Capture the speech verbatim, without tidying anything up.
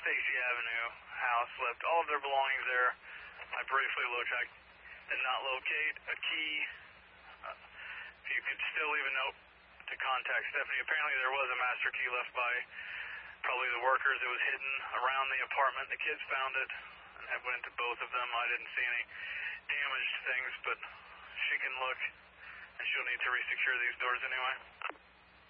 Stacy Avenue house, left all of their belongings there. I briefly looked. I did not locate a key. Uh, if you could still leave a note to contact Stephanie. Apparently there was a master key left by probably the workers. It was hidden around the apartment. The kids found it and it went to both of them. I didn't see any damaged things, but she can look, and she'll need to resecure these doors anyway.